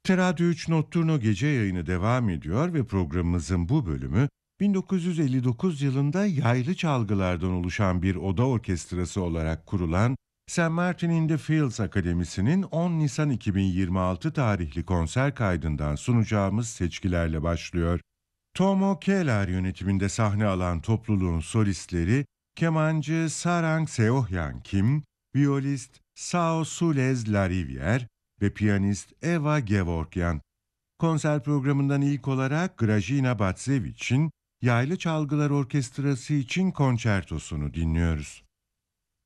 Radyo 3 Notturno gece yayını devam ediyor ve programımızın bu bölümü 1959 yılında yaylı çalgılardan oluşan bir oda orkestrası olarak kurulan St. Martin in the Fields Akademisi'nin 10 Nisan 2026 tarihli konser kaydından sunacağımız seçkilerle başlıyor. Tomo Keller yönetiminde sahne alan topluluğun solistleri kemancı Sarang Seohyan Kim, violist Sao Sulez Larivière ve piyanist Eva Gevorkyan. Konser programından ilk olarak Grażyna Batsevich'in Yaylı Çalgılar Orkestrası için konçertosunu dinliyoruz.